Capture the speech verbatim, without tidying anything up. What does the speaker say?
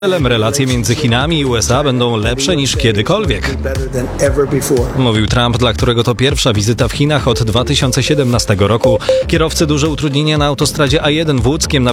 Relacje między Chinami i U S A będą lepsze niż kiedykolwiek, mówił Trump, dla którego to pierwsza wizyta w Chinach od dwa tysiące siedemnastego roku. Kierowcy duże utrudnienia na autostradzie A jeden w Łódzkiem